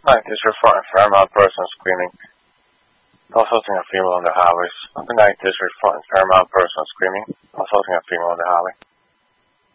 Night is referring Fairmount person screaming. Assaulting a female on the highways. The night is referring Fairmount person screaming. Assaulting a female on the highway.